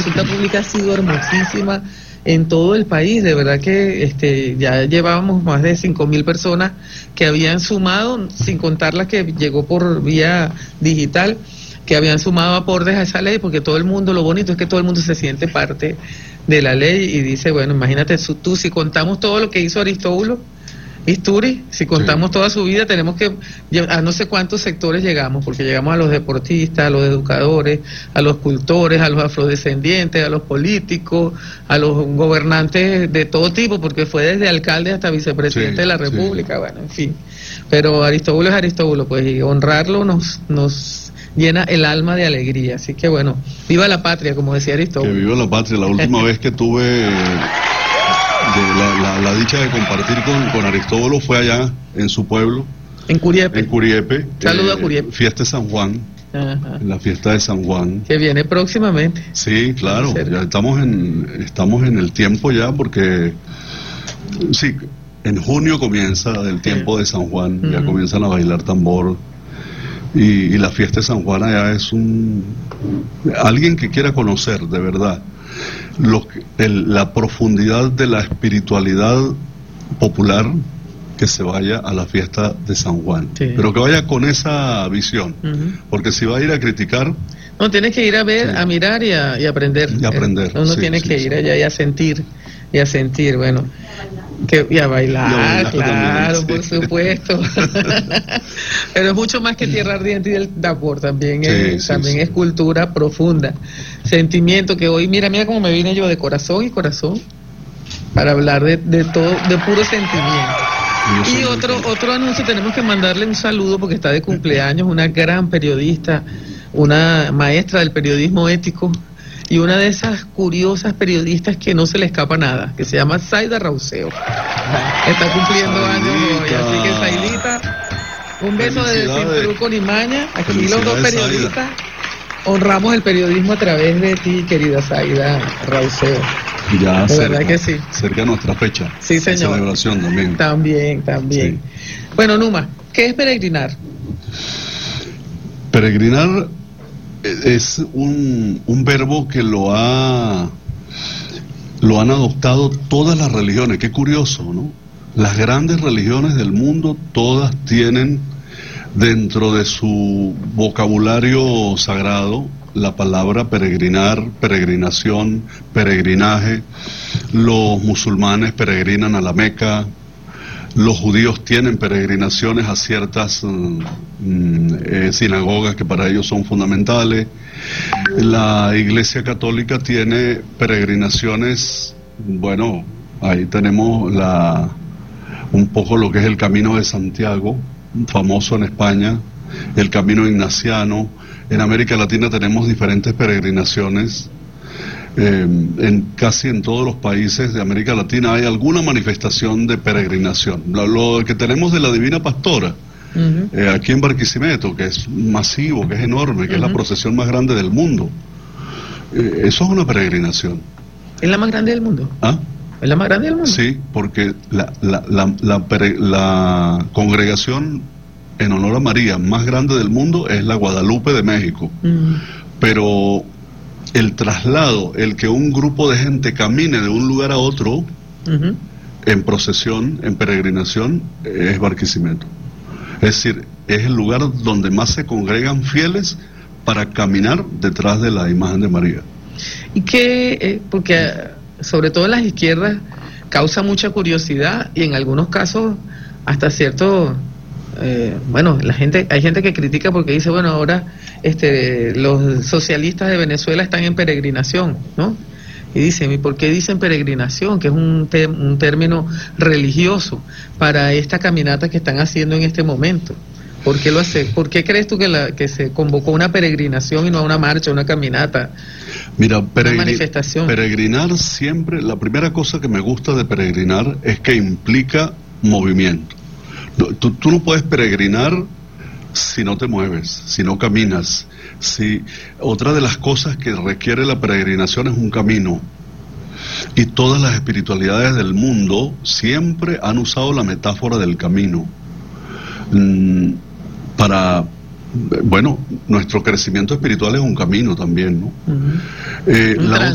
consulta pública ha sido hermosísima en todo el país. De verdad que ya llevábamos más de 5.000 personas que habían sumado, sin contar las que llegó por vía digital, que habían sumado aportes a esa ley, porque todo el mundo, lo bonito es que todo el mundo se siente parte de la ley y dice, bueno, imagínate tú, si contamos todo lo que hizo Aristóbulo Isturi, si contamos toda su vida, tenemos que, a no sé cuántos sectores llegamos, porque llegamos a los deportistas, a los educadores, a los cultores, a los afrodescendientes, a los políticos, a los gobernantes de todo tipo, porque fue desde alcalde hasta vicepresidente de la República, bueno, en fin. Pero Aristóbulo es Aristóbulo, pues, y honrarlo nos llena el alma de alegría. Así que bueno, viva la patria, como decía Aristóbulo. Que viva la patria. La última vez que tuve la dicha de compartir con Aristóbulo fue allá en su pueblo, en Curiepe. En Curiepe. Saludo a Curiepe. Fiesta de San Juan. Ajá. La fiesta de San Juan. Que viene próximamente. Sí, claro. Ya estamos en el tiempo ya, porque sí, en junio comienza el tiempo de San Juan. Ya comienzan a bailar tambor. Y la fiesta de San Juan allá es alguien que quiera conocer de verdad la profundidad de la espiritualidad popular, que se vaya a la fiesta de San Juan, pero que vaya con esa visión, porque si va a ir a criticar, no, tienes que ir a ver, a mirar y a aprender. Y aprender. Uno tiene que ir allá y a sentir, bueno, y a bailar, claro, también, por supuesto. Pero es mucho más que Tierra Ardiente y el tambor, también es cultura profunda, sentimiento, que hoy, mira cómo me vine yo de corazón para hablar de todo, de puro sentimiento. Y otro anuncio, tenemos que mandarle un saludo porque está de cumpleaños una gran periodista, una maestra del periodismo ético y una de esas curiosas periodistas que no se le escapa nada, que se llama Zaida Rauseo. Está cumpliendo años hoy, así que Zaidita, un beso desde Sin Truco ni Maña. Aquí los dos periodistas honramos el periodismo a través de ti, querida Zaida Rauseo. Ya cerca, que sí. Cerca de nuestra fecha. Sí, señor. Celebración también. También. Sí. Bueno, Numa, ¿qué es peregrinar? Peregrinar es un verbo que lo han adoptado todas las religiones. Qué curioso, ¿no? Las grandes religiones del mundo todas tienen dentro de su vocabulario sagrado la palabra peregrinar, peregrinación, peregrinaje. Los musulmanes peregrinan a la Meca, los judíos tienen peregrinaciones a ciertas sinagogas que para ellos son fundamentales. La Iglesia Católica tiene peregrinaciones, bueno, ahí tenemos un poco lo que es el Camino de Santiago, famoso en España, el Camino Ignaciano. En América Latina tenemos diferentes peregrinaciones. Casi en todos los países de América Latina hay alguna manifestación de peregrinación. Lo que tenemos de la Divina Pastora, aquí en Barquisimeto, que es masivo, que es enorme, que es la procesión más grande del mundo. Eso es una peregrinación. ¿Es la más grande del mundo? ¿Ah? ¿Es la más grande del mundo? Sí, porque la congregación en honor a María más grande del mundo es la Guadalupe de México. Pero el traslado, el que un grupo de gente camine de un lugar a otro en procesión, en peregrinación, es Barquisimeto. Es decir, es el lugar donde más se congregan fieles para caminar detrás de la imagen de María. Y que, porque sobre todo en las izquierdas causa mucha curiosidad y en algunos casos hasta cierto... hay gente que critica porque dice, bueno, ahora los socialistas de Venezuela están en peregrinación, ¿no? Y dicen, ¿y por qué dicen peregrinación? Que es un término religioso para esta caminata que están haciendo en este momento. ¿Por qué lo hace? ¿Por qué crees tú que se convocó una peregrinación y no a una marcha, una caminata? Mira, una manifestación. Peregrinar siempre, la primera cosa que me gusta de peregrinar es que implica movimiento. Tú no puedes peregrinar si no te mueves, si no caminas. Otra de las cosas que requiere la peregrinación es un camino. Y todas las espiritualidades del mundo siempre han usado la metáfora del camino. Nuestro crecimiento espiritual es un camino también, ¿no?